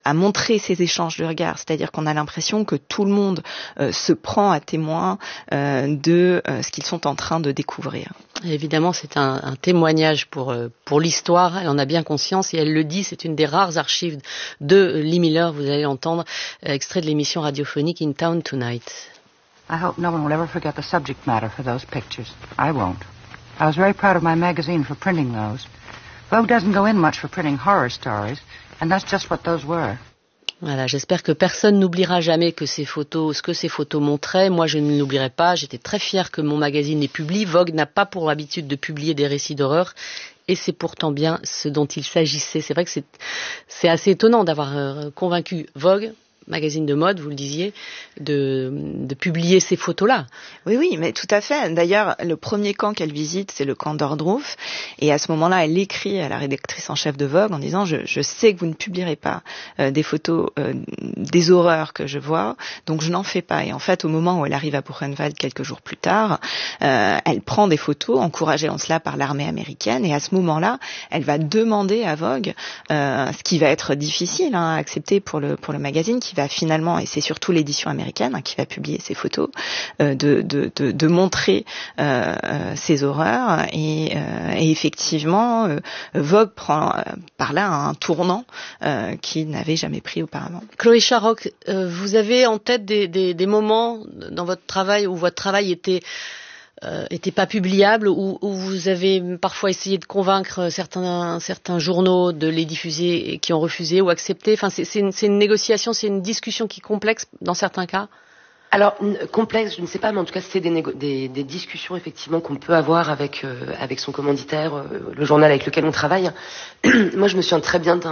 à montrer ces échanges de regards, c'est-à-dire qu'on a l'impression que tout le monde se prend à témoin de ce qu'ils sont en train de découvrir. Et évidemment, c'est un témoignage pour l'histoire, elle en a bien conscience et elle le dit, c'est une des rares archives de Lee Miller, vous allez l'entendre, extrait de l'émission radiophonique In Town Tonight. I hope no one will ever forget the subject matter for those pictures. I won't. I was very proud of my magazine for printing those. Vogue doesn't go in much for printing horror stories, and that's just what those were. Voilà, j'espère que personne n'oubliera jamais que ce que ces photos montraient. Moi, je ne l'oublierai pas. J'étais très fière que mon magazine les publie. Vogue n'a pas pour habitude de publier des récits d'horreur. Et c'est pourtant bien ce dont il s'agissait. C'est vrai que c'est assez étonnant d'avoir convaincu Vogue, magazine de mode, vous le disiez, de publier ces photos-là. Oui, mais tout à fait. D'ailleurs, le premier camp qu'elle visite, c'est le camp d'Ordroof. Et à ce moment-là, elle écrit à la rédactrice en chef de Vogue en disant « Je sais que vous ne publierez pas des photos des horreurs que je vois, donc je n'en fais pas. » Et en fait, au moment où elle arrive à Buchenwald quelques jours plus tard, elle prend des photos, encouragée en cela par l'armée américaine. Et à ce moment-là, elle va demander à Vogue, ce qui va être difficile à accepter pour le magazine, qui va finalement, et c'est surtout l'édition américaine qui va publier ces photos, de montrer ces horreurs et effectivement Vogue prend par là un tournant qu'il n'avait jamais pris auparavant. Chloé Charoc, vous avez en tête des moments dans votre travail où votre travail était pas publiable, où vous avez parfois essayé de convaincre certains journaux de les diffuser et qui ont refusé ou accepté. Enfin, c'est une négociation, c'est une discussion qui est complexe dans certains cas. Alors complexe, je ne sais pas, mais en tout cas c'est des discussions effectivement qu'on peut avoir avec son commanditaire, le journal avec lequel on travaille. Moi, je me souviens très bien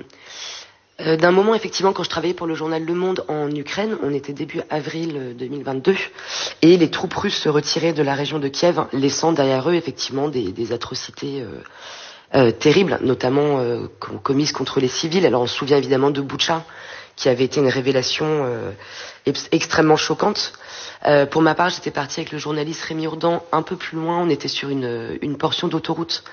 d'un moment, effectivement, quand je travaillais pour le journal Le Monde en Ukraine, on était début avril 2022, et les troupes russes se retiraient de la région de Kiev, laissant derrière eux, effectivement, des atrocités terribles, notamment commises contre les civils. Alors, on se souvient évidemment de Boutcha, qui avait été une révélation extrêmement choquante. Pour ma part, j'étais partie avec le journaliste Rémi Ourdan un peu plus loin. On était sur une portion d'autoroute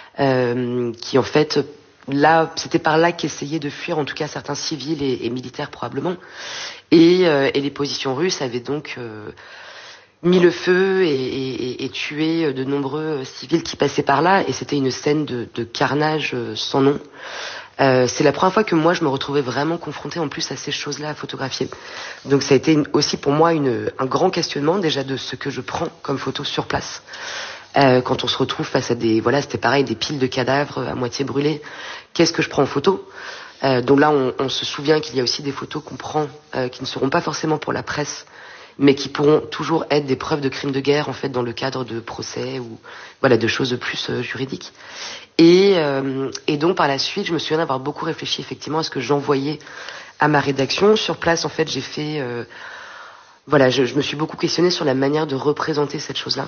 qui, en fait... Là, c'était par là qu'essayaient de fuir, en tout cas, certains civils et militaires probablement. Et les positions russes avaient donc mis le feu et tué de nombreux civils qui passaient par là. Et c'était une scène de carnage sans nom. C'est la première fois que moi, je me retrouvais vraiment confrontée en plus à ces choses-là à photographier. Donc ça a été aussi pour moi un grand questionnement déjà de ce que je prends comme photo sur place. Quand on se retrouve face à c'était pareil, des piles de cadavres à moitié brûlés. Qu'est-ce que je prends en photo? Donc là, on se souvient qu'il y a aussi des photos qu'on prend, qui ne seront pas forcément pour la presse, mais qui pourront toujours être des preuves de crimes de guerre, en fait, dans le cadre de procès ou, de choses plus juridiques. Et donc, par la suite, je me souviens d'avoir beaucoup réfléchi, effectivement, à ce que j'envoyais à ma rédaction. Sur place, en fait, j'ai fait, je me suis beaucoup questionnée sur la manière de représenter cette chose-là.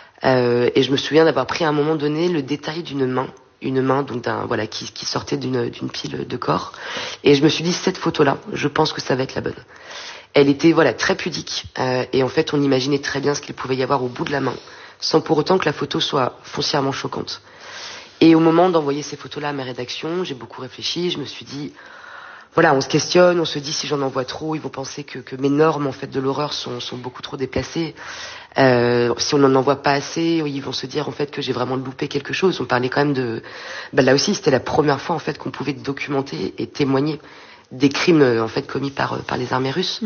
Et je me souviens d'avoir pris à un moment donné le détail d'une main donc qui sortait d'une pile de corps, et je me suis dit, cette photo-là, je pense que ça va être la bonne. Elle était très pudique, et en fait on imaginait très bien ce qu'il pouvait y avoir au bout de la main, sans pour autant que la photo soit foncièrement choquante. Et au moment d'envoyer ces photos-là à ma rédaction, j'ai beaucoup réfléchi, je me suis dit, on se questionne, on se dit, si j'en envoie trop, ils vont penser que mes normes en fait de l'horreur sont beaucoup trop déplacées. Si on n'en envoie pas assez, ils vont se dire en fait que j'ai vraiment loupé quelque chose. On parlait quand même là aussi, c'était la première fois en fait qu'on pouvait documenter et témoigner des crimes en fait commis par les armées russes.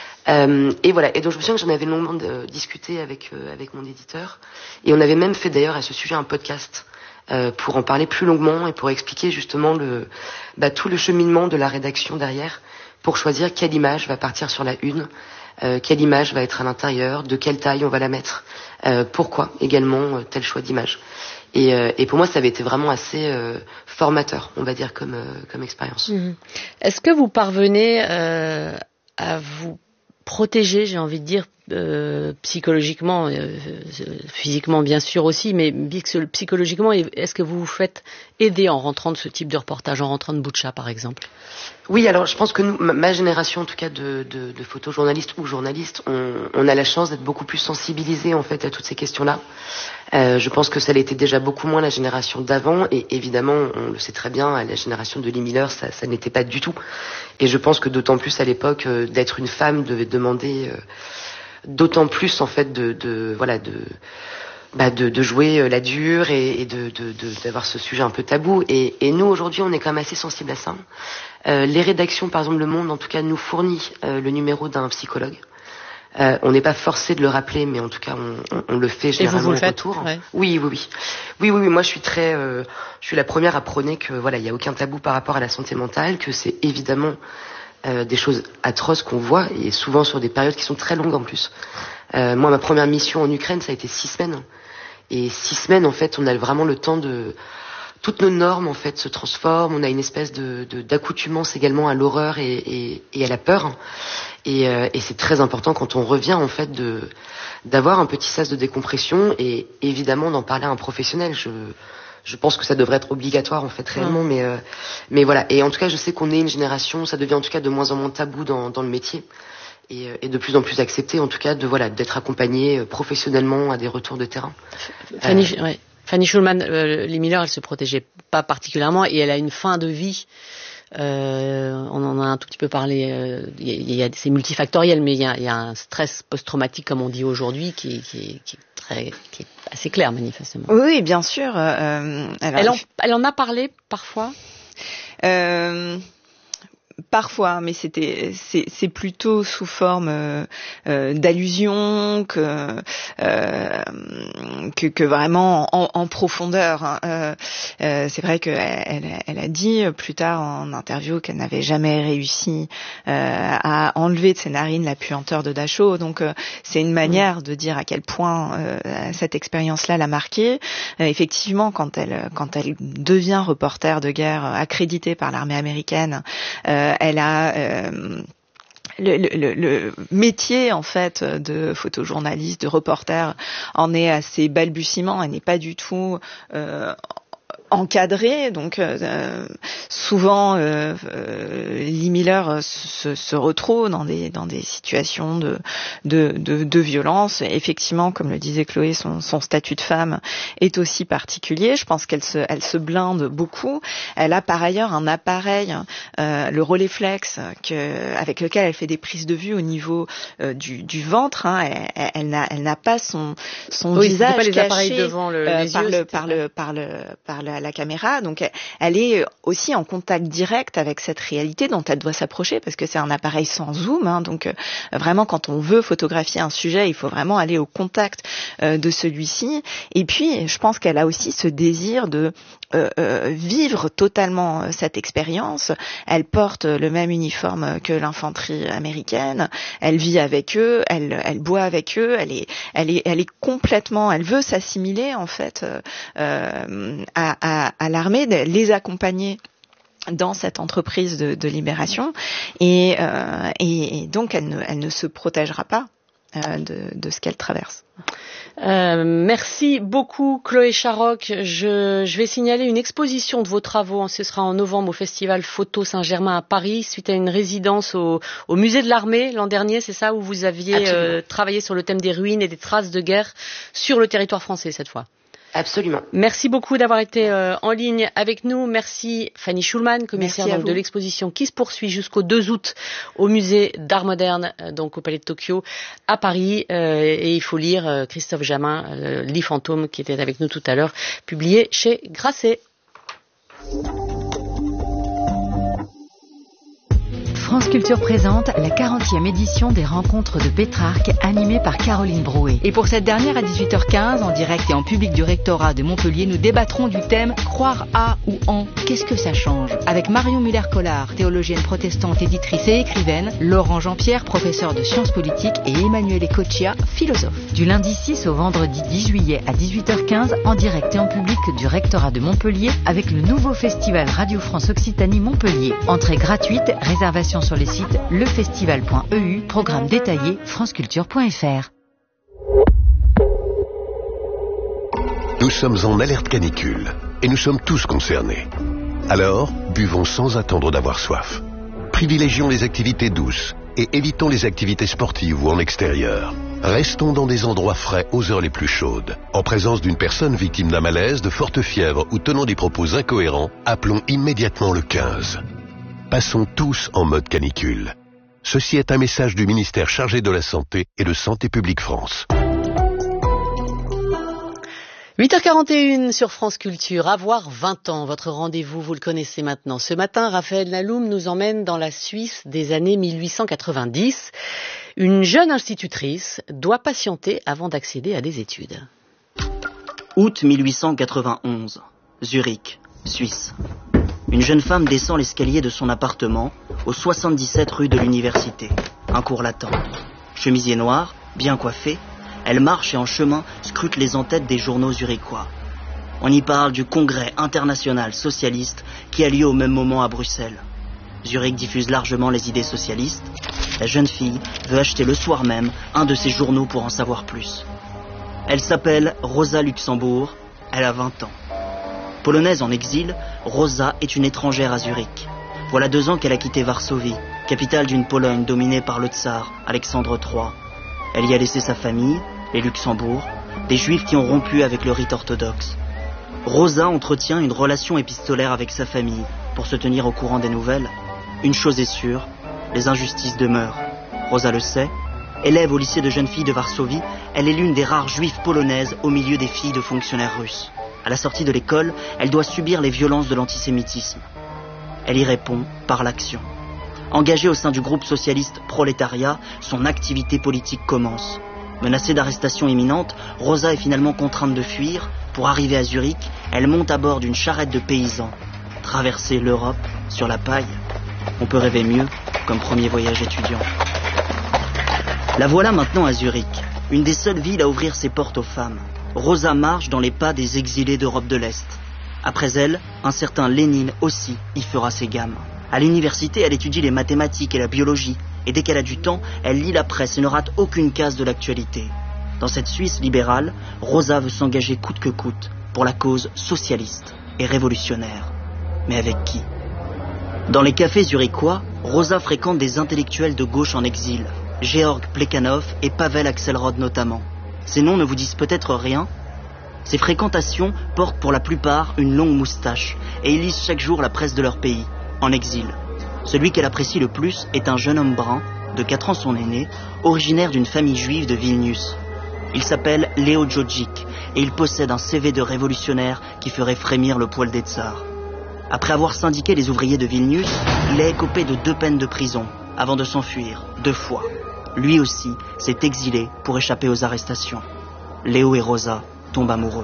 Et donc je me souviens que j'en avais longuement discuté avec mon éditeur, et on avait même fait d'ailleurs à ce sujet un podcast pour en parler plus longuement et pour expliquer justement tout le cheminement de la rédaction derrière, pour choisir quelle image va partir sur la une, quelle image va être à l'intérieur, de quelle taille on va la mettre, pourquoi également tel choix d'image. Et pour moi, ça avait été vraiment assez formateur, on va dire, comme expérience. Est-ce que vous parvenez à vous protéger, j'ai envie de dire, psychologiquement, physiquement bien sûr aussi, mais psychologiquement, est-ce que vous vous faites aider en rentrant de ce type de reportage, en rentrant de Boutcha par exemple? Oui, alors je pense que nous, ma génération en tout cas de photojournalistes ou journalistes, on a la chance d'être beaucoup plus sensibilisés en fait à toutes ces questions-là. Je pense que ça l'était déjà beaucoup moins la génération d'avant, et évidemment, on le sait très bien, à la génération de Lee Miller, ça n'était pas du tout. Et je pense que d'autant plus à l'époque, d'être une femme devait demander d'autant plus en fait de jouer la dure et d'avoir ce sujet un peu tabou. Et nous aujourd'hui, on est quand même assez sensible à ça. Les rédactions, par exemple Le Monde, en tout cas, nous fournit le numéro d'un psychologue. On n'est pas forcé de le rappeler, mais en tout cas, on le fait généralement. Et vous le faites, retour. Ouais. Oui. Moi, je suis la première à prôner que voilà, il y a aucun tabou par rapport à la santé mentale, que c'est évidemment des choses atroces qu'on voit, et souvent sur des périodes qui sont très longues en plus. Moi, ma première mission en Ukraine, ça a été 6 semaines. Et 6 semaines, en fait, on a vraiment le temps de... Toutes nos normes, en fait, se transforment. On a une espèce d'accoutumance également à l'horreur et à la peur. Et c'est très important quand on revient, en fait, d'avoir un petit sas de décompression et évidemment d'en parler à un professionnel. Je pense que ça devrait être obligatoire, en fait, réellement. Mais voilà. Et en tout cas, je sais qu'on est une génération, ça devient en tout cas de moins en moins tabou dans le métier. Et de plus en plus accepté, en tout cas, d'être accompagné professionnellement à des retours de terrain. Fanny Schulman, Lee Miller, elle se protégeait pas particulièrement et elle a une fin de vie. On en a un tout petit peu parlé. C'est multifactoriel, mais il y a un stress post-traumatique, comme on dit aujourd'hui, qui est assez clair, manifestement. Oui, bien sûr. Elle en a parlé parfois. Parfois, mais c'est plutôt sous forme d'allusion que vraiment en profondeur. Hein. C'est vrai qu'elle a dit plus tard en interview qu'elle n'avait jamais réussi à enlever de ses narines la puanteur de Dachau. Donc c'est une manière de dire à quel point cette expérience-là l'a marquée. Effectivement, quand elle devient reporter de guerre accréditée par l'armée américaine, elle a le métier en fait de photojournaliste, de reporter en est à ses balbutiements. Elle n'est pas du tout encadré, donc souvent Lee Miller se retrouve dans des situations de violence. Et effectivement, comme le disait Chloé, son statut de femme est aussi particulier. Je pense qu'elle se blinde beaucoup. Elle a par ailleurs un appareil, le Rolleiflex, avec lequel elle fait des prises de vue au niveau du ventre. Hein. Elle n'a pas son visage pas les caché appareils devant les yeux, par la caméra, donc elle est aussi en contact direct avec cette réalité dont elle doit s'approcher, parce que c'est un appareil sans zoom, hein, donc vraiment quand on veut photographier un sujet, il faut vraiment aller au contact de celui-ci. Et puis je pense qu'elle a aussi ce désir de vivre totalement cette expérience. Elle porte le même uniforme que l'infanterie américaine, elle vit avec eux, elle boit avec eux, elle est complètement, elle veut s'assimiler en fait à l'armée, de les accompagner dans cette entreprise de libération, et donc elle ne se protégera pas de ce qu'elle traverse. Merci beaucoup Chloé Charoc. Je vais signaler une exposition de vos travaux. Ce sera en novembre au Festival Photo Saint-Germain à Paris, suite à une résidence au musée de l'armée l'an dernier, c'est ça, où vous aviez travaillé sur le thème des ruines et des traces de guerre sur le territoire français cette fois. Absolument. Merci beaucoup d'avoir été en ligne avec nous. Merci Fanny Schulman, commissaire de l'exposition qui se poursuit jusqu'au 2 août au musée d'art moderne, donc au Palais de Tokyo à Paris. Et il faut lire Christophe Jamin, Lit fantôme, qui était avec nous tout à l'heure, publié chez Grasset. France Culture présente la 40e édition des Rencontres de Pétrarque, animée par Caroline Brouet. Et pour cette dernière à 18h15, en direct et en public du rectorat de Montpellier, nous débattrons du thème « Croire à ou en, qu'est-ce que ça change ?» avec Marion Muller-Collard, théologienne protestante, éditrice et écrivaine, Laurent Jean-Pierre, professeur de sciences politiques, et Emmanuel Ecoccia, philosophe. Du lundi 6 au vendredi 10 juillet à 18h15, en direct et en public du rectorat de Montpellier, avec le nouveau festival Radio France Occitanie Montpellier. Entrée gratuite, réservation Informations sur les sites lefestival.eu, programme détaillé franceculture.fr. Nous sommes en alerte canicule et nous sommes tous concernés. Alors, buvons sans attendre d'avoir soif. Privilégions les activités douces et évitons les activités sportives ou en extérieur. Restons dans des endroits frais aux heures les plus chaudes. En présence d'une personne victime d'un malaise, de forte fièvre ou tenant des propos incohérents, appelons immédiatement le 15. Passons tous en mode canicule. Ceci est un message du ministère chargé de la Santé et de Santé publique France. 8h41 sur France Culture, avoir 20 ans, votre rendez-vous, vous le connaissez maintenant. Ce matin, Raphaël Naloum nous emmène dans la Suisse des années 1890. Une jeune institutrice doit patienter avant d'accéder à des études. Août 1891, Zurich, Suisse. Une jeune femme descend l'escalier de son appartement au 77 rue de l'Université. Un cours l'attend. Chemisier noir, bien coiffée, elle marche et en chemin scrute les en-têtes des journaux zurichois. On y parle du congrès international socialiste qui a lieu au même moment à Bruxelles. Zurich diffuse largement les idées socialistes. La jeune fille veut acheter le soir même un de ces journaux pour en savoir plus. Elle s'appelle Rosa Luxembourg, elle a 20 ans. Polonaise en exil, Rosa est une étrangère à Zurich. Voilà 2 ans qu'elle a quitté Varsovie, capitale d'une Pologne dominée par le tsar Alexandre III. Elle y a laissé sa famille, les Luxembourg, des juifs qui ont rompu avec le rite orthodoxe. Rosa entretient une relation épistolaire avec sa famille pour se tenir au courant des nouvelles. Une chose est sûre, les injustices demeurent. Rosa le sait. Élève au lycée de jeunes filles de Varsovie, elle est l'une des rares juives polonaises au milieu des filles de fonctionnaires russes. À la sortie de l'école, elle doit subir les violences de l'antisémitisme. Elle y répond par l'action. Engagée au sein du groupe socialiste Prolétariat, son activité politique commence. Menacée d'arrestation imminente, Rosa est finalement contrainte de fuir. Pour arriver à Zurich, elle monte à bord d'une charrette de paysans. Traverser l'Europe sur la paille, on peut rêver mieux comme premier voyage étudiant. La voilà maintenant à Zurich, une des seules villes à ouvrir ses portes aux femmes. Rosa marche dans les pas des exilés d'Europe de l'Est. Après elle, un certain Lénine aussi y fera ses gammes. À l'université, elle étudie les mathématiques et la biologie, et dès qu'elle a du temps, elle lit la presse et ne rate aucune case de l'actualité. Dans cette Suisse libérale, Rosa veut s'engager coûte que coûte pour la cause socialiste et révolutionnaire. Mais avec qui ? Dans les cafés zurichois, Rosa fréquente des intellectuels de gauche en exil, Georg Plekhanov et Pavel Axelrod notamment. Ces noms ne vous disent peut-être rien. Ces fréquentations portent pour la plupart une longue moustache et ils lisent chaque jour la presse de leur pays, en exil. Celui qu'elle apprécie le plus est un jeune homme brun, de 4 ans son aîné, originaire d'une famille juive de Vilnius. Il s'appelle Léo Djodjic et il possède un CV de révolutionnaire qui ferait frémir le poil des tsars. Après avoir syndiqué les ouvriers de Vilnius, il a écopé de 2 peines de prison avant de s'enfuir 2 fois. Lui aussi s'est exilé pour échapper aux arrestations. Léo et Rosa tombent amoureux.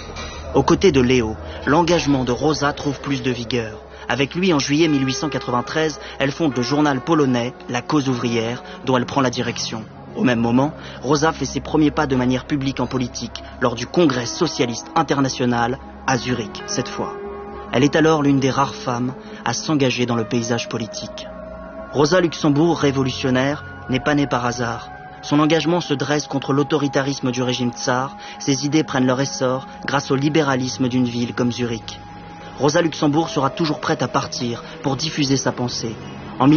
Aux côtés de Léo, l'engagement de Rosa trouve plus de vigueur. Avec lui, en juillet 1893, elle fonde le journal polonais La Cause ouvrière, dont elle prend la direction. Au même moment, Rosa fait ses premiers pas de manière publique en politique, lors du Congrès socialiste international, à Zurich, cette fois. Elle est alors l'une des rares femmes à s'engager dans le paysage politique. Rosa Luxembourg, révolutionnaire, n'est pas née par hasard. Son engagement se dresse contre l'autoritarisme du régime tsar. Ses idées prennent leur essor grâce au libéralisme d'une ville comme Zurich. Rosa Luxembourg sera toujours prête à partir pour diffuser sa pensée. En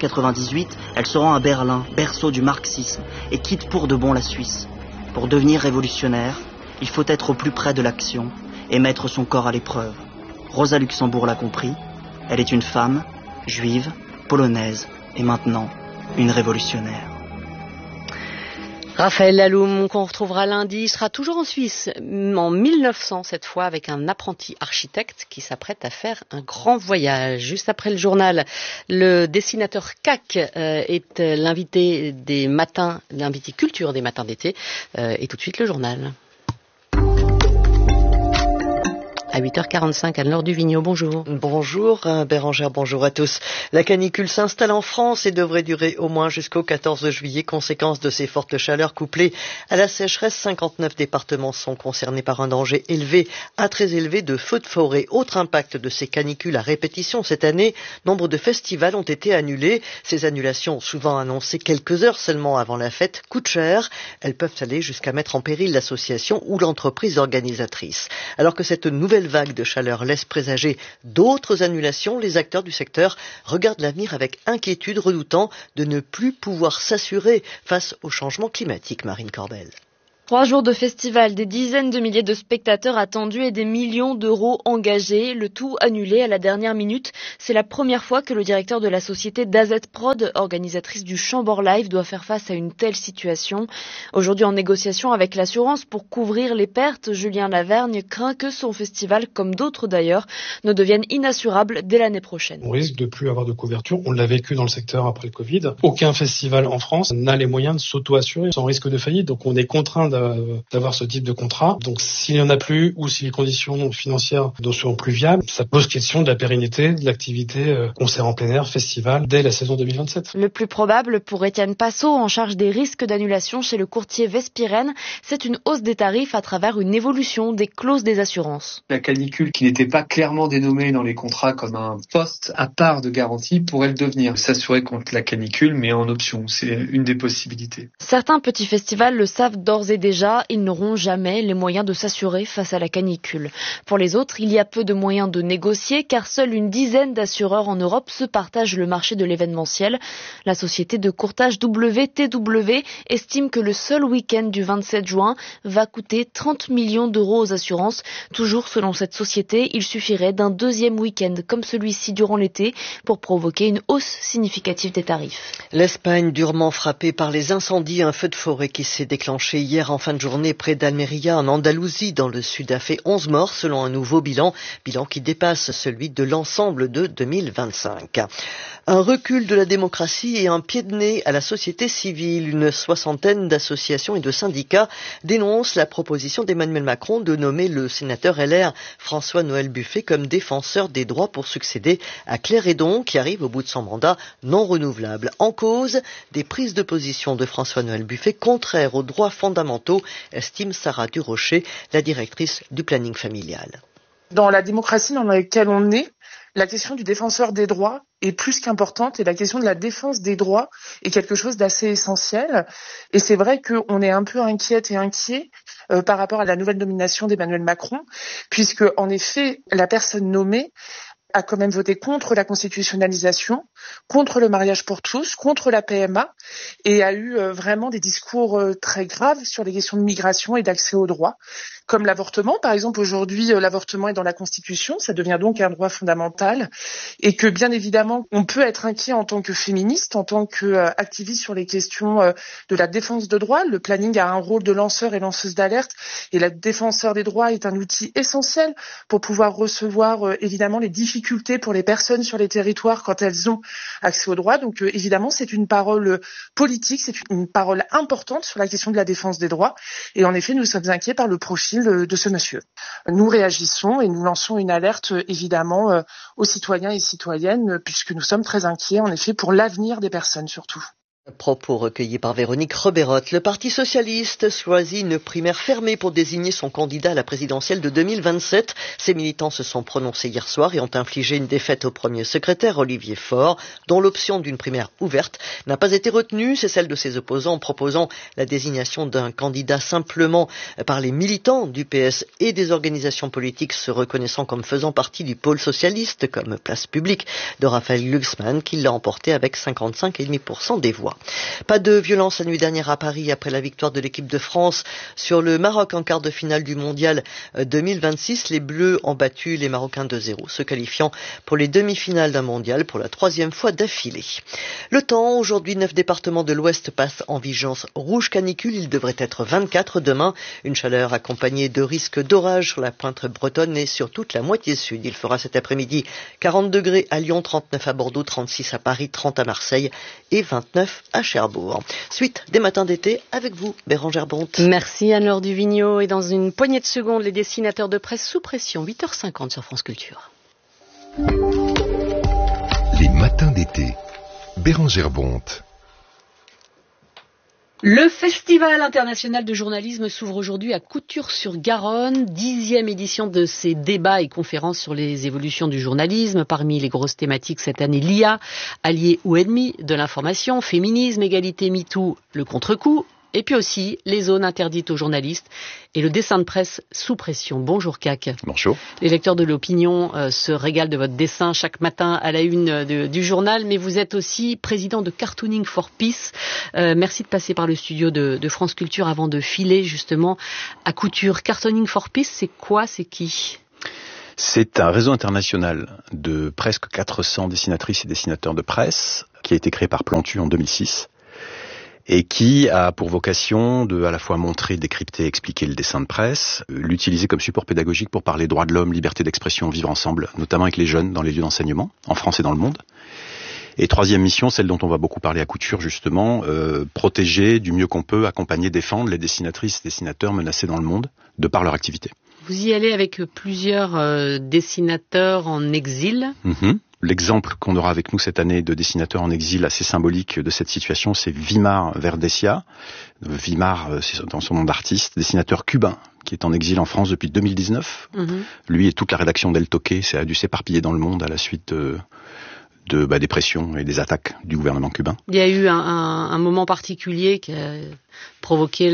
1898, elle se rend à Berlin, berceau du marxisme, et quitte pour de bon la Suisse. Pour devenir révolutionnaire, il faut être au plus près de l'action et mettre son corps à l'épreuve. Rosa Luxembourg l'a compris. Elle est une femme, juive, polonaise, et maintenant, une révolutionnaire. Raphaël Naloum, qu'on retrouvera lundi, sera toujours en Suisse, en 1900 cette fois, avec un apprenti architecte qui s'apprête à faire un grand voyage. Juste après le journal, le dessinateur CAC est l'invité des matins, l'invité culture des matins d'été, et tout de suite le journal. à 8h45. Anne-Laure Duvigneau, bonjour. Bonjour Bérangère, bonjour à tous. La canicule s'installe en France et devrait durer au moins jusqu'au 14 juillet. Conséquence de ces fortes chaleurs couplées à la sécheresse, 59 départements sont concernés par un danger élevé à très élevé de feux de forêt. Autre impact de ces canicules à répétition cette année, nombre de festivals ont été annulés. Ces annulations, souvent annoncées quelques heures seulement avant la fête, coûtent cher. Elles peuvent aller jusqu'à mettre en péril l'association ou l'entreprise organisatrice. Alors que cette nouvelle vague de chaleur laisse présager d'autres annulations, les acteurs du secteur regardent l'avenir avec inquiétude, redoutant de ne plus pouvoir s'assurer face au changement climatique. Marine Corbel. 3 jours de festival, des dizaines de milliers de spectateurs attendus et des millions d'euros engagés, le tout annulé à la dernière minute. C'est la première fois que le directeur de la société DAZ Prod, organisatrice du Chambord Live, doit faire face à une telle situation. Aujourd'hui en négociation avec l'assurance pour couvrir les pertes, Julien Lavergne craint que son festival, comme d'autres d'ailleurs, ne devienne inassurable dès l'année prochaine. On risque de plus avoir de couverture. On l'a vécu dans le secteur après le Covid. Aucun festival en France n'a les moyens de s'auto-assurer sans risque de faillite. Donc on est contraint d'avoir ce type de contrat. Donc s'il n'y en a plus ou si les conditions financières ne seront plus viables, ça pose question de la pérennité de l'activité concert en plein air, festival, dès la saison 2027. Le plus probable pour Étienne Passot, en charge des risques d'annulation chez le courtier Vespirène, c'est une hausse des tarifs à travers une évolution des clauses des assurances. La canicule, qui n'était pas clairement dénommée dans les contrats comme un poste à part de garantie, pourrait le devenir. S'assurer contre la canicule, mais en option. C'est une des possibilités. Certains petits festivals le savent d'ores et déjà, ils n'auront jamais les moyens de s'assurer face à la canicule. Pour les autres, il y a peu de moyens de négocier car seule une dizaine d'assureurs en Europe se partagent le marché de l'événementiel. La société de courtage WTW estime que le seul week-end du 27 juin va coûter 30 millions d'euros aux assurances. Toujours selon cette société, il suffirait d'un deuxième week-end comme celui-ci durant l'été pour provoquer une hausse significative des tarifs. L'Espagne durement frappée par les incendies, un feu de forêt qui s'est déclenché hier en fin de journée près d'Almeria en Andalousie dans le sud a fait 11 morts selon un nouveau bilan qui dépasse celui de l'ensemble de 2025. Un recul de la démocratie et un pied de nez à la société civile. Une soixantaine d'associations et de syndicats dénoncent la proposition d'Emmanuel Macron de nommer le sénateur LR François-Noël Buffet comme défenseur des droits pour succéder à Claire Hédon qui arrive au bout de son mandat non renouvelable. En cause, des prises de position de François-Noël Buffet contraires aux droits fondamentaux, estime Sarah Durocher, la directrice du planning familial. Dans la démocratie dans laquelle on est, la question du défenseur des droits est plus qu'importante et la question de la défense des droits est quelque chose d'assez essentiel. Et c'est vrai qu'on est un peu inquiète et inquiet par rapport à la nouvelle nomination d'Emmanuel Macron, puisque en effet, la personne nommée a quand même voté contre la constitutionnalisation, contre le mariage pour tous, contre la PMA et a eu vraiment des discours très graves sur les questions de migration et d'accès aux droits. Comme l'avortement, par exemple, aujourd'hui, l'avortement est dans la Constitution, ça devient donc un droit fondamental, et que bien évidemment, on peut être inquiet en tant que féministe, en tant qu'activiste sur les questions de la défense de droits. Le planning a un rôle de lanceur et lanceuse d'alerte, et la défenseur des droits est un outil essentiel pour pouvoir recevoir évidemment les difficultés pour les personnes sur les territoires quand elles ont accès aux droits. Donc évidemment, c'est une parole politique, c'est une parole importante sur la question de la défense des droits, et en effet, nous sommes inquiets par le profil de ce monsieur. Nous réagissons et nous lançons une alerte évidemment aux citoyens et citoyennes puisque nous sommes très inquiets en effet pour l'avenir des personnes surtout. Propos recueillis par Véronique Roberotte. Le Parti socialiste choisit une primaire fermée pour désigner son candidat à la présidentielle de 2027. Ses militants se sont prononcés hier soir et ont infligé une défaite au premier secrétaire, Olivier Faure, dont l'option d'une primaire ouverte n'a pas été retenue. C'est celle de ses opposants en proposant la désignation d'un candidat simplement par les militants du PS et des organisations politiques se reconnaissant comme faisant partie du pôle socialiste, comme Place Publique de Raphaël Glucksmann, qui l'a emporté avec 55,5% des voix. Pas de violence la nuit dernière à Paris après la victoire de l'équipe de France sur le Maroc en quart de finale du mondial 2026. Les Bleus ont battu les Marocains 2-0, se qualifiant pour les demi-finales d'un mondial pour la 3e fois d'affilée. Le temps, aujourd'hui 9 départements de l'Ouest passent en vigilance rouge canicule. Il devrait être 24 demain. Une chaleur accompagnée de risques d'orage sur la pointe bretonne et sur toute la moitié sud. Il fera cet après-midi 40 degrés à Lyon, 39 à Bordeaux, 36 à Paris, 30 à Marseille et 29 à Cherbourg. Suite des matins d'été avec vous, Bérangère Bonte. Merci Anne-Laure Duvigneau. Et dans une poignée de secondes, les dessinateurs de presse sous pression, 8h50 sur France Culture. Les matins d'été, Bérangère Bonte. Le Festival international de journalisme s'ouvre aujourd'hui à Couture-sur-Garonne, 10e édition de ces débats et conférences sur les évolutions du journalisme. Parmi les grosses thématiques cette année, l'IA, allié ou ennemi de l'information, féminisme, égalité, MeToo, le contre-coup, et puis aussi les zones interdites aux journalistes et le dessin de presse sous pression. Bonjour CAC. Bonjour. Les lecteurs de l'opinion se régalent de votre dessin chaque matin à la une du journal, mais vous êtes aussi président de Cartooning for Peace. Merci de passer par le studio de France Culture avant de filer justement à Couture. Cartooning for Peace, c'est quoi, c'est qui ? C'est un réseau international de presque 400 dessinatrices et dessinateurs de presse qui a été créé par Plantu en 2006. Et qui a pour vocation de à la fois montrer, décrypter, expliquer le dessin de presse, l'utiliser comme support pédagogique pour parler droits de l'homme, liberté d'expression, vivre ensemble, notamment avec les jeunes dans les lieux d'enseignement, en France et dans le monde. Et troisième mission, celle dont on va beaucoup parler à Couture justement, protéger du mieux qu'on peut, accompagner, défendre les dessinatrices, dessinateurs menacés dans le monde de par leur activité. Vous y allez avec plusieurs dessinateurs en exil. L'exemple qu'on aura avec nous cette année de dessinateur en exil assez symbolique de cette situation, c'est Vimar Verdesia. Vimar, c'est dans son nom d'artiste, dessinateur cubain qui est en exil en France depuis 2019. Lui et toute la rédaction d'El Toque, ça a dû s'éparpiller dans le monde à la suite des pressions et des attaques du gouvernement cubain. Il y a eu un moment particulier qui a provoqué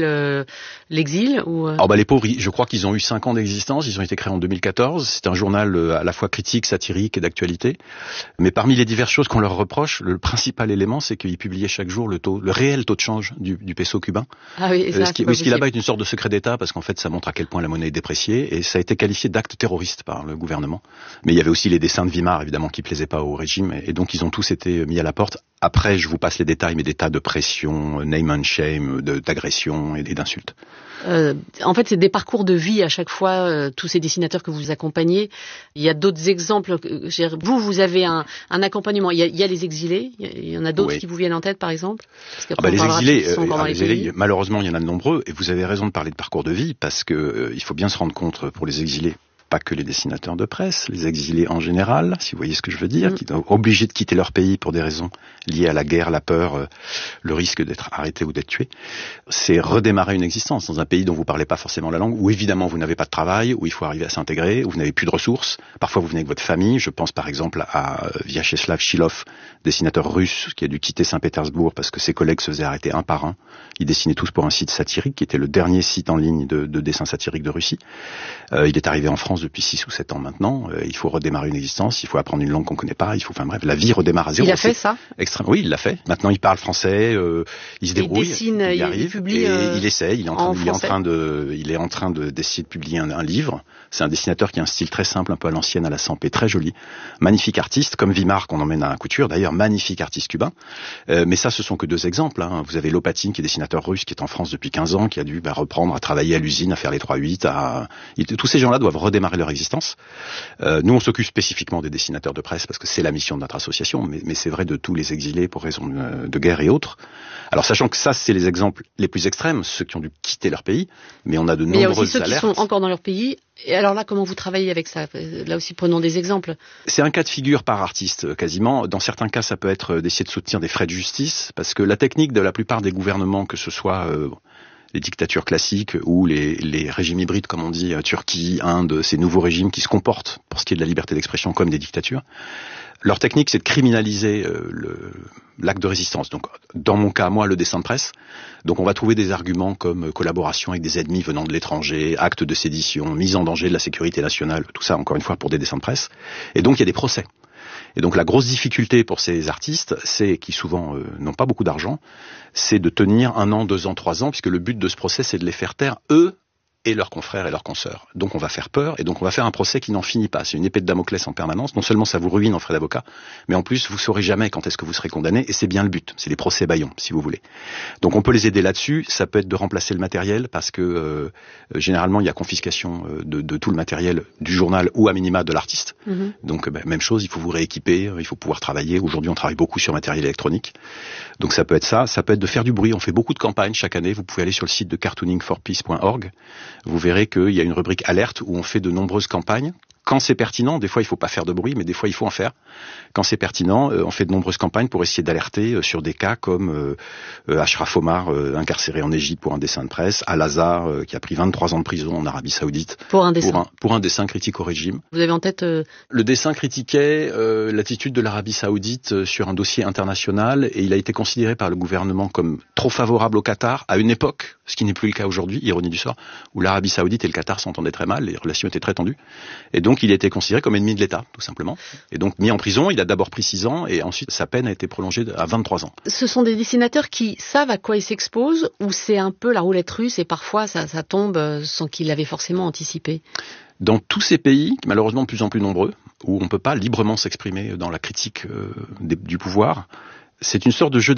l'exil ou les pauvres, je crois qu'ils ont eu 5 ans d'existence, ils ont été créés en 2014, c'est un journal à la fois critique, satirique et d'actualité, mais parmi les diverses choses qu'on leur reproche, le principal élément c'est qu'ils publiaient chaque jour le réel taux de change du peso cubain. Ah oui, ça, ce qui là-bas est une sorte de secret d'État parce qu'en fait ça montre à quel point la monnaie est dépréciée et ça a été qualifié d'acte terroriste par le gouvernement. Mais il y avait aussi les dessins de Vimar évidemment qui plaisaient pas au régime et donc ils ont tous été mis à la porte. Après, je vous passe les détails, mais des tas de pression, name and shame, d'agression et d'insultes. En fait, c'est des parcours de vie à chaque fois, tous ces dessinateurs que vous accompagnez. Il y a d'autres exemples. Vous avez un accompagnement. Il y a les exilés. Il y en a d'autres qui vous viennent en tête, par exemple. Les exilés, malheureusement, il y en a de nombreux. Et vous avez raison de parler de parcours de vie, parce que il faut bien se rendre compte pour les exilés. Pas que les dessinateurs de presse, les exilés en général, si vous voyez ce que je veux dire, qui sont obligés de quitter leur pays pour des raisons liées à la guerre, la peur, le risque d'être arrêté ou d'être tué. C'est redémarrer une existence dans un pays dont vous parlez pas forcément la langue, où évidemment vous n'avez pas de travail, où il faut arriver à s'intégrer, où vous n'avez plus de ressources. Parfois vous venez avec votre famille. Je pense par exemple à Vyacheslav Shilov, dessinateur russe, qui a dû quitter Saint-Pétersbourg parce que ses collègues se faisaient arrêter un par un. Ils dessinaient tous pour un site satirique, qui était le dernier site en ligne de dessin satirique de Russie. Il est arrivé en France depuis 6 ou 7 ans maintenant. Il faut redémarrer une existence, il faut apprendre une langue qu'on connaît pas, la vie redémarre à zéro. Il a fait ça ? Oui, il l'a fait. Maintenant, il parle français, il se débrouille, il dessine, il arrive, il publie, et il essaye, il est en train de d'essayer de publier un livre. C'est un dessinateur qui a un style très simple, un peu à l'ancienne, à la Sampé, très joli. Magnifique artiste, comme Vimar qu'on emmène à Couture, d'ailleurs, magnifique artiste cubain. Mais ça, ce sont que 2 exemples. Vous avez Lopatin, qui est dessinateur russe, qui est en France depuis 15 ans, qui a dû reprendre à travailler à l'usine, à faire les 3-8. Tous ces gens-là doivent redémarrer leur existence. Nous, on s'occupe spécifiquement des dessinateurs de presse parce que c'est la mission de notre association, mais c'est vrai de tous les exilés pour raison de guerre et autres. Alors, sachant que ça, c'est les exemples les plus extrêmes, ceux qui ont dû quitter leur pays, mais on a de nombreuses alertes. Mais il y a aussi ceux qui sont encore dans leur pays. Et alors là, comment vous travaillez avec ça ? Là aussi, prenons des exemples. C'est un cas de figure par artiste, quasiment. Dans certains cas, ça peut être d'essayer de soutenir des frais de justice, parce que la technique de la plupart des gouvernements, que ce soit les dictatures classiques ou les régimes hybrides, comme on dit, Turquie, Inde, ces nouveaux régimes qui se comportent, pour ce qui est de la liberté d'expression, comme des dictatures. Leur technique, c'est de criminaliser l'acte de résistance. Donc, dans mon cas, moi, le dessin de presse. Donc, on va trouver des arguments comme collaboration avec des ennemis venant de l'étranger, acte de sédition, mise en danger de la sécurité nationale, tout ça, encore une fois, pour des dessins de presse. Et donc, il y a des procès. Et donc, la grosse difficulté pour ces artistes, c'est qui souvent n'ont pas beaucoup d'argent, c'est de tenir 1 an, 2 ans, 3 ans, puisque le but de ce procès, c'est de les faire taire, eux, et leurs confrères et leurs consoeurs. Donc on va faire peur et donc on va faire un procès qui n'en finit pas. C'est une épée de Damoclès en permanence. Non seulement ça vous ruine en frais d'avocat, mais en plus vous saurez jamais quand est-ce que vous serez condamné et c'est bien le but. C'est les procès bâillons, si vous voulez. Donc on peut les aider là-dessus. Ça peut être de remplacer le matériel parce que généralement il y a confiscation de tout le matériel du journal ou à minima de l'artiste. Donc même chose, il faut vous rééquiper, il faut pouvoir travailler. Aujourd'hui on travaille beaucoup sur matériel électronique. Donc ça peut être ça, ça peut être de faire du bruit. On fait beaucoup de campagnes chaque année. Vous pouvez aller sur le site de cartooningforpeace.org. Vous verrez qu'il y a une rubrique alerte où on fait de nombreuses campagnes. Quand c'est pertinent, des fois il faut pas faire de bruit, mais des fois il faut en faire. Quand c'est pertinent, on fait de nombreuses campagnes pour essayer d'alerter sur des cas comme Ashraf Omar, incarcéré en Égypte pour un dessin de presse, Al-Azhar, qui a pris 23 ans de prison en Arabie Saoudite pour un dessin, pour un dessin critique au régime. Vous avez en tête Le dessin critiquait l'attitude de l'Arabie Saoudite sur un dossier international, et il a été considéré par le gouvernement comme trop favorable au Qatar à une époque, ce qui n'est plus le cas aujourd'hui, ironie du sort, où l'Arabie Saoudite et le Qatar s'entendaient très mal, les relations étaient très tendues, et donc il a été considéré comme ennemi de l'État, tout simplement. Et donc mis en prison, il a d'abord pris 6 ans, et ensuite sa peine a été prolongée à 23 ans. Ce sont des dessinateurs qui savent à quoi ils s'exposent, ou c'est un peu la roulette russe, et parfois ça tombe sans qu'ils l'avaient forcément anticipé? Dans tous ces pays, malheureusement de plus en plus nombreux, où on ne peut pas librement s'exprimer dans la critique du pouvoir, c'est une sorte de jeu